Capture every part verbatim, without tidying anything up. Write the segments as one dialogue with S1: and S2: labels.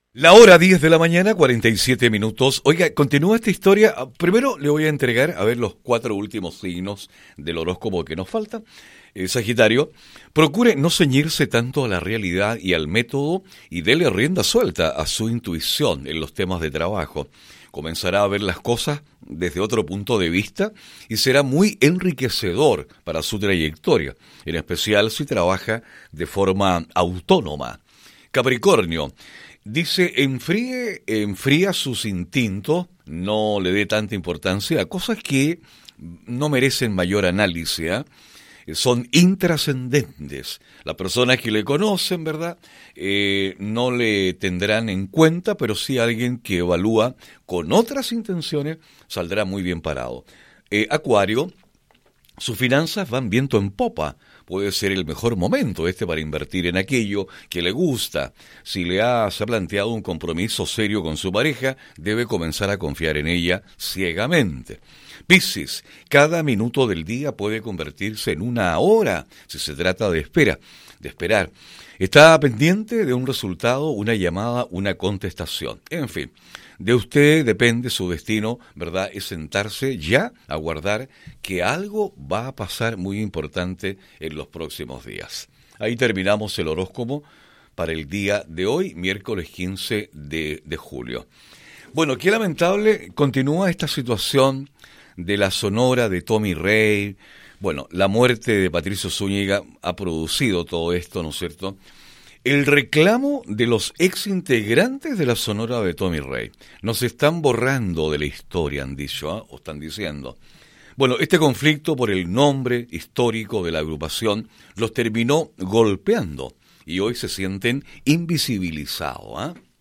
S1: La hora diez de la mañana, cuarenta y siete minutos. Oiga, continúa esta historia. Primero le voy a entregar, a ver, los cuatro últimos signos del horóscopo que nos faltan. Eh, Sagitario, procure no ceñirse tanto a la realidad y al método y dele rienda suelta a su intuición en los temas de trabajo. Comenzará a ver las cosas desde otro punto de vista y será muy enriquecedor para su trayectoria, en especial si trabaja de forma autónoma. Capricornio, dice, enfríe, enfría sus instintos, no le dé tanta importancia a cosas que no merecen mayor análisis, ¿eh? Son intrascendentes. Las personas que le conocen, ¿verdad?, eh, no le tendrán en cuenta, pero sí alguien que evalúa con otras intenciones saldrá muy bien parado. Eh, Acuario, sus finanzas van viento en popa. Puede ser el mejor momento este para invertir en aquello que le gusta. Si le ha, se ha planteado un compromiso serio con su pareja, debe comenzar a confiar en ella ciegamente. Piscis, cada minuto del día puede convertirse en una hora si se trata de espera, de esperar. Está pendiente de un resultado, una llamada, una contestación. En fin, de usted depende su destino, ¿verdad? Es sentarse ya a guardar que algo va a pasar muy importante en los próximos días. Ahí terminamos el horóscopo para el día de hoy, miércoles quince de, de julio. Bueno, qué lamentable, continúa esta situación de la sonora de Tommy Rey. Bueno, la muerte de Patricio Zúñiga ha producido todo esto, ¿no es cierto? El reclamo de los exintegrantes de la sonora de Tommy Rey. Nos están borrando de la historia, han dicho, ¿eh? O están diciendo. Bueno, este conflicto por el nombre histórico de la agrupación los terminó golpeando y hoy se sienten invisibilizados, ¿eh?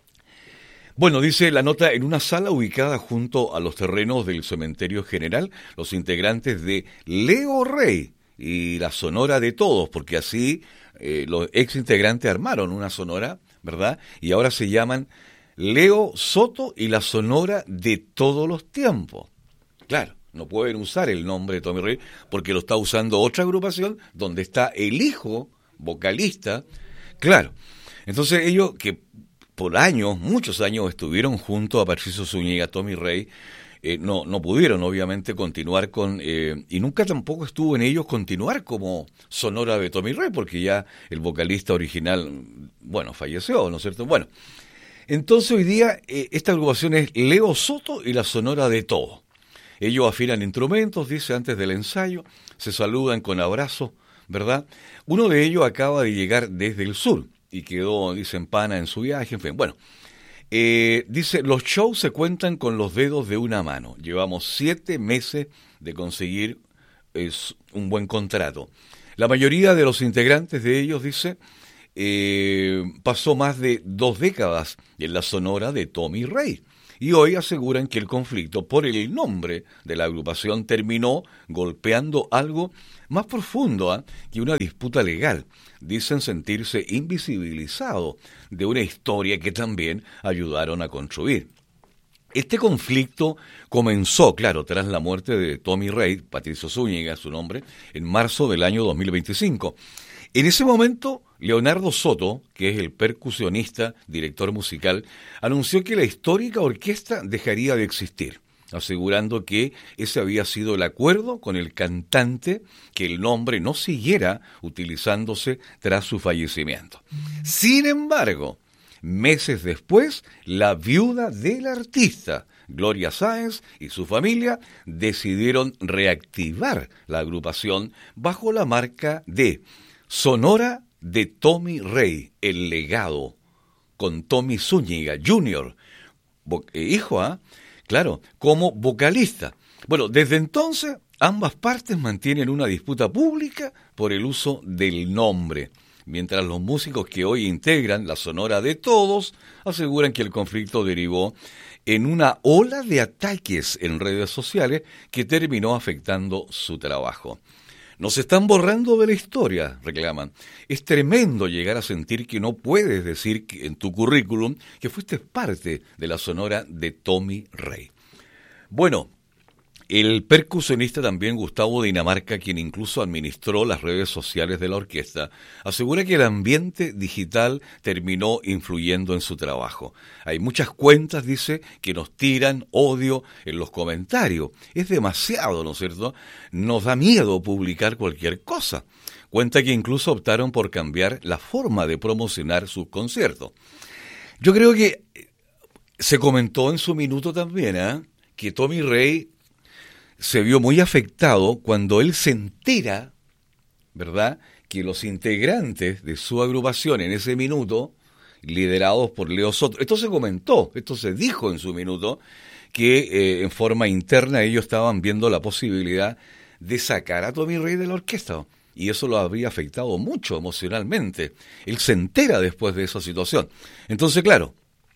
S1: Bueno, dice la nota, en una sala ubicada junto a los terrenos del Cementerio General, los integrantes de Leo Rey y la sonora de todos, porque así eh, los ex integrantes armaron una sonora, ¿verdad? Y ahora se llaman Leo Soto y la sonora de todos los tiempos. Claro, no pueden usar el nombre de Tommy Rey porque lo está usando otra agrupación donde está el hijo vocalista. Claro, entonces ellos que por años, muchos años, estuvieron junto a Patricio Zúñiga, Tommy Rey, eh, no, no pudieron obviamente continuar con, eh, y nunca tampoco estuvo en ellos continuar como sonora de Tommy Rey, porque ya el vocalista original, bueno, falleció, ¿no es cierto? Bueno, entonces hoy día eh, esta agrupación es Leo Soto y la sonora de todo. Ellos afinan instrumentos, dice, antes del ensayo, se saludan con abrazos, ¿verdad? Uno de ellos acaba de llegar desde el sur, y quedó, dice, en pana en su viaje, en fin. Bueno, eh, dice, los shows se cuentan con los dedos de una mano. Llevamos siete meses de conseguir es, un buen contrato. La mayoría de los integrantes de ellos, dice, eh, pasó más de dos décadas en la sonora de Tommy Rey. Y hoy aseguran que el conflicto por el nombre de la agrupación terminó golpeando algo más profundo ¿eh? que una disputa legal. Dicen sentirse invisibilizados de una historia que también ayudaron a construir. Este conflicto comenzó, claro, tras la muerte de Tommy Rey, Patricio Zúñiga, su nombre, en marzo del año dos mil veinticinco. En ese momento, Leonardo Soto, que es el percusionista, director musical, anunció que la histórica orquesta dejaría de existir, asegurando que ese había sido el acuerdo con el cantante, que el nombre no siguiera utilizándose tras su fallecimiento. Sin embargo, meses después, la viuda del artista, Gloria Sáenz, y su familia decidieron reactivar la agrupación bajo la marca de Sonora de Tommy Rey, el legado, con Tommy Zúñiga junior, hijo, ¿ah? ¿eh? Claro, como vocalista. Bueno, desde entonces ambas partes mantienen una disputa pública por el uso del nombre, mientras los músicos que hoy integran la sonora de todos aseguran que el conflicto derivó en una ola de ataques en redes sociales que terminó afectando su trabajo. Nos están borrando de la historia, reclaman. Es tremendo llegar a sentir que no puedes decir que en tu currículum que fuiste parte de la sonora de Tommy Rey. Bueno, El percusionista también Gustavo Dinamarca, quien incluso administró las redes sociales de la orquesta, asegura que el ambiente digital terminó influyendo en su trabajo. Hay muchas cuentas, dice, que nos tiran odio en los comentarios. Es demasiado, ¿no es cierto? Nos da miedo publicar cualquier cosa. Cuenta que incluso optaron por cambiar la forma de promocionar sus conciertos. Yo creo que se comentó en su minuto también, ¿eh? que Tommy Rey se vio muy afectado cuando él se entera, ¿verdad?, que los integrantes de su agrupación en ese minuto, liderados por Leo Soto, esto se comentó, esto se dijo en su minuto, que eh, en forma interna ellos estaban viendo la posibilidad de sacar a Tommy Rey de la orquesta, y eso lo habría afectado mucho emocionalmente. Él se entera después de esa situación. Entonces, claro,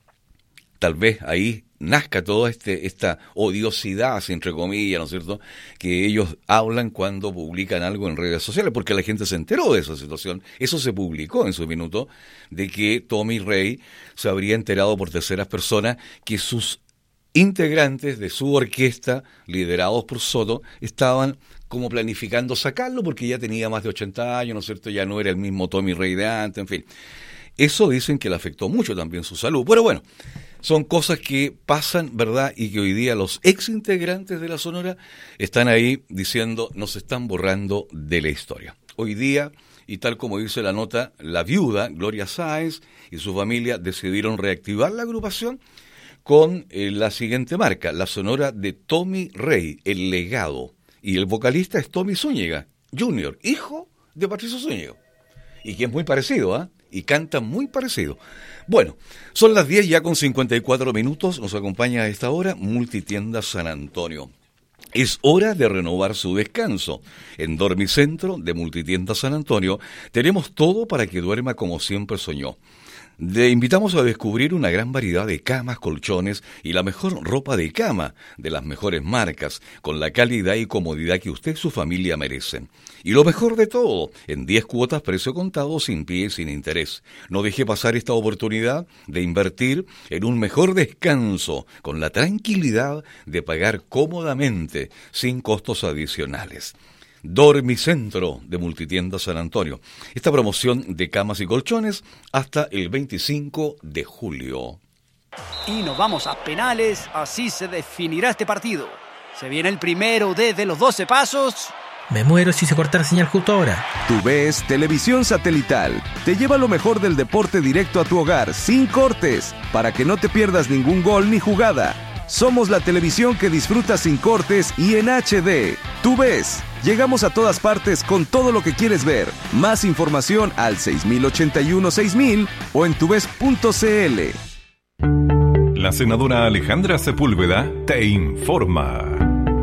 S1: tal vez ahí nazca toda este, esta odiosidad, entre comillas, ¿no es cierto?, que ellos hablan cuando publican algo en redes sociales, porque la gente se enteró de esa situación. Eso se publicó en su minuto, de que Tommy Rey se habría enterado por terceras personas que sus integrantes de su orquesta, liderados por Soto, estaban como planificando sacarlo porque ya tenía más de ochenta años, ¿no es cierto?, ya no era el mismo Tommy Rey de antes, en fin. Eso dicen que le afectó mucho también su salud. Pero bueno, son cosas que pasan, ¿verdad? Y que hoy día los ex integrantes de la Sonora están ahí diciendo, nos están borrando de la historia. Hoy día, y tal como dice la nota, la viuda, Gloria Sáenz, y su familia decidieron reactivar la agrupación con eh, la siguiente marca, la Sonora de Tommy Rey, El Legado. Y el vocalista es Tommy Zúñiga junior, hijo de Patricio Zúñiga. Y que es muy parecido, ¿ah? ¿eh? Y canta muy parecido. Bueno, son las diez ya con cincuenta y cuatro minutos. Nos acompaña a esta hora Multitienda San Antonio. Es hora de renovar su descanso. En Dormicentro de Multitienda San Antonio tenemos todo para que duerma como siempre soñó. Le invitamos a descubrir una gran variedad de camas, colchones y la mejor ropa de cama de las mejores marcas, con la calidad y comodidad que usted y su familia merecen. Y lo mejor de todo, en diez cuotas precio contado, sin pie y sin interés. No deje pasar esta oportunidad de invertir en un mejor descanso, con la tranquilidad de pagar cómodamente, sin costos adicionales. Dormicentro de Multitienda San Antonio. Esta promoción de camas y colchones hasta el veinticinco de julio.
S2: Y nos vamos a penales, así se definirá este partido. Se viene el primero desde los doce pasos.
S3: Me muero si se corta la señal justo ahora.
S4: TUVES Televisión Satelital te lleva lo mejor del deporte directo a tu hogar, sin cortes, para que no te pierdas ningún gol ni jugada. Somos la televisión que disfrutas sin cortes y en H D. TUVES. Llegamos a todas partes con todo lo que quieres ver. Más información al seis mil ochenta y uno seis mil o en tuves punto c l.
S5: La senadora Alejandra Sepúlveda te informa.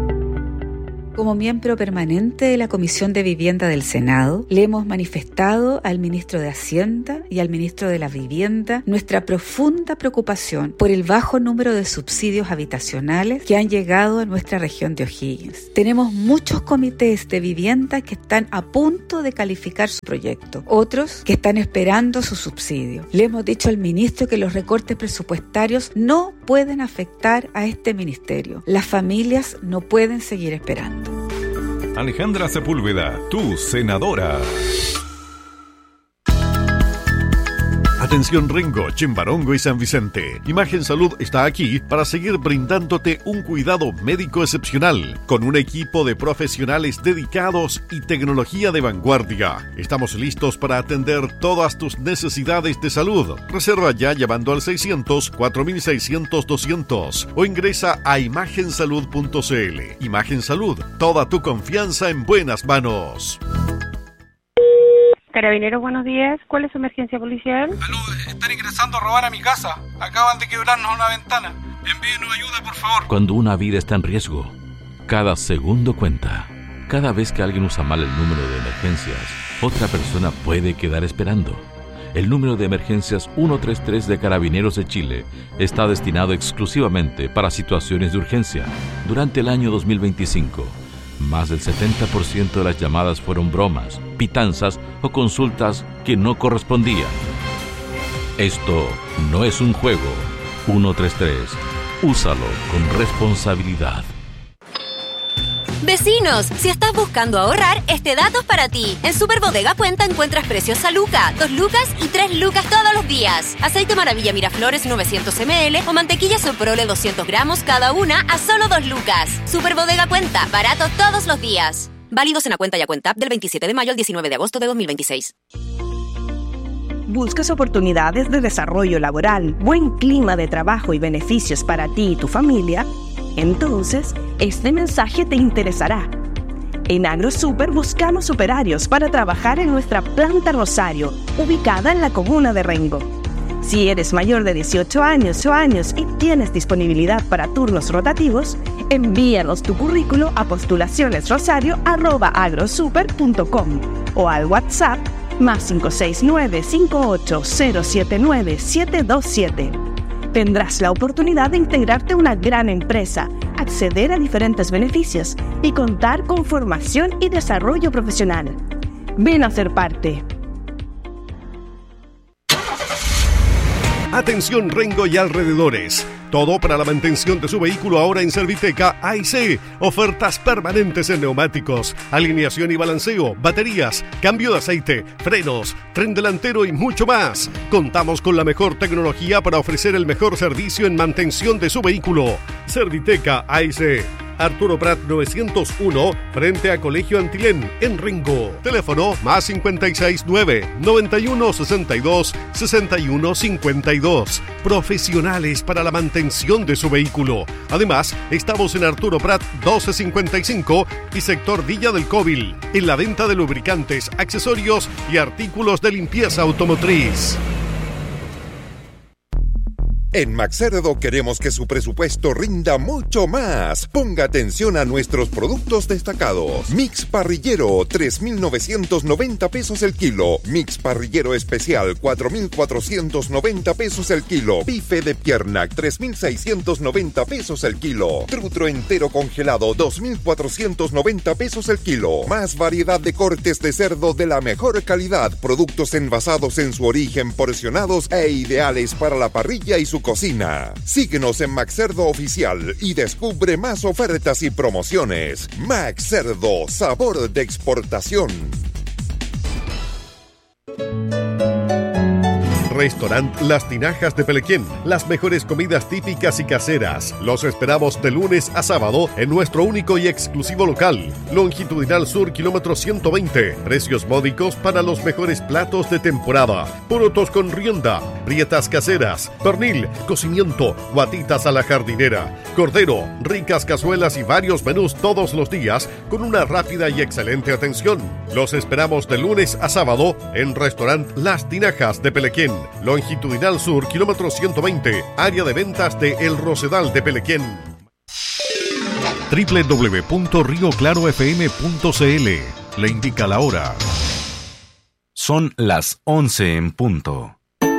S6: Como miembro permanente de la Comisión de Vivienda del Senado, le hemos manifestado al ministro de Hacienda y al ministro de la Vivienda nuestra profunda preocupación por el bajo número de subsidios habitacionales que han llegado a nuestra región de O'Higgins. Tenemos muchos comités de vivienda que están a punto de calificar su proyecto, otros que están esperando su subsidio. Le hemos dicho al ministro que los recortes presupuestarios no pueden afectar a este ministerio. Las familias no pueden seguir esperando.
S5: Alejandra Sepúlveda, tu senadora. Atención Rengo, Chimbarongo y San Vicente. Imagen Salud está aquí para seguir brindándote un cuidado médico excepcional, con un equipo de profesionales dedicados y tecnología de vanguardia. Estamos listos para atender todas tus necesidades de salud. Reserva ya llamando al seiscientos, cuatro mil seiscientos, doscientos o ingresa a imagen salud punto c l. Imagen Salud, toda tu confianza en buenas manos.
S7: Carabineros, buenos días. ¿Cuál es su emergencia policial?
S8: Aló, están ingresando a robar a mi casa. Acaban de quebrarnos una ventana. Envíenos ayuda, por favor.
S9: Cuando una vida está en riesgo, cada segundo cuenta. Cada vez que alguien usa mal el número de emergencias, otra persona puede quedar esperando. El número de emergencias ciento treinta y tres de Carabineros de Chile está destinado exclusivamente para situaciones de urgencia. Durante el año dos mil veinticinco, más del setenta por ciento de las llamadas fueron bromas, pitanzas o consultas que no correspondían. Esto no es un juego. ciento treinta y tres. Úsalo con responsabilidad.
S10: Vecinos, si estás buscando ahorrar, este dato es para ti. En Superbodega Cuenta encuentras precios a Luca, dos lucas y tres lucas todos los días. Aceite Maravilla Miraflores novecientos mililitros o mantequilla Soprole doscientos gramos cada una a solo dos lucas. Superbodega Cuenta, barato todos los días. Válidos en la Cuenta y a Cuenta App del veintisiete de mayo al diecinueve de agosto de dos mil veintiséis.
S11: ¿Buscas oportunidades de desarrollo laboral, buen clima de trabajo y beneficios para ti y tu familia? Entonces, este mensaje te interesará. En AgroSuper buscamos operarios para trabajar en nuestra planta Rosario, ubicada en la comuna de Rengo. Si eres mayor de dieciocho años o años y tienes disponibilidad para turnos rotativos, envíanos tu currículo a postulacionesrosario arroba agrosuper punto com o al WhatsApp más cinco seis nueve, cinco ocho cero siete nueve, siete dos siete. Tendrás la oportunidad de integrarte a una gran empresa, acceder a diferentes beneficios y contar con formación y desarrollo profesional. Ven a ser parte.
S5: Atención Rengo y alrededores. Todo para la mantención de su vehículo ahora en Serviteca A y C. Ofertas permanentes en neumáticos, alineación y balanceo, baterías, cambio de aceite, frenos, tren delantero y mucho más. Contamos con la mejor tecnología para ofrecer el mejor servicio en mantención de su vehículo. Serviteca A y C. Arturo Prat novecientos uno, frente a Colegio Antilén, en Rengo. Teléfono más cincuenta y seis nueve, noventa y uno sesenta y dos, sesenta y uno cincuenta y dos. Profesionales para la mantención de su vehículo. Además, estamos en Arturo Prat doce cincuenta y cinco y sector Villa del Cóbil, en la venta de lubricantes, accesorios y artículos de limpieza automotriz.
S12: En Maxcerdo queremos que su presupuesto rinda mucho más. Ponga atención a nuestros productos destacados. Mix parrillero, tres mil novecientos noventa pesos el kilo. Mix parrillero especial, cuatro mil cuatrocientos noventa pesos el kilo. Bife de pierna, tres mil seiscientos noventa pesos el kilo. Trutro entero congelado, dos mil cuatrocientos noventa pesos el kilo. Más variedad de cortes de cerdo de la mejor calidad. Productos envasados en su origen, porcionados e ideales para la parrilla y su cocina. Síguenos en Maxcerdo Oficial y descubre más ofertas y promociones. Maxcerdo, sabor de exportación.
S5: Restaurant Las Tinajas de Pelequén. Las mejores comidas típicas y caseras. Los esperamos de lunes a sábado en nuestro único y exclusivo local. Longitudinal Sur, kilómetro ciento veinte. Precios módicos para los mejores platos de temporada. Porotos con rienda, prietas caseras, pernil, cocimiento, guatitas a la jardinera, cordero, ricas cazuelas y varios menús todos los días con una rápida y excelente atención. Los esperamos de lunes a sábado en Restaurant Las Tinajas de Pelequén. Longitudinal Sur, kilómetro ciento veinte, área de ventas de El Rosedal de Pelequén.
S13: doble u doble u doble u punto río claro f m punto c l le indica la hora. Son las once en punto.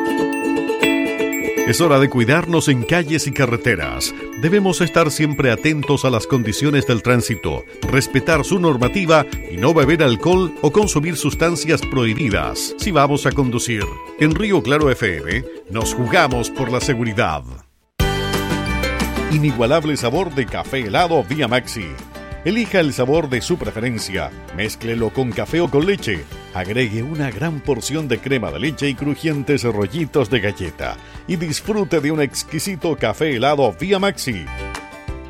S5: Es hora de cuidarnos en calles y carreteras. Debemos estar siempre atentos a las condiciones del tránsito, respetar su normativa y no beber alcohol o consumir sustancias prohibidas si vamos a conducir. En Río Claro F M nos jugamos por la seguridad. Inigualable sabor de café helado Vía Maxi. Elija el sabor de su preferencia, mézclelo con café o con leche, agregue una gran porción de crema de leche y crujientes rollitos de galleta y disfrute de un exquisito café helado Vía Maxi.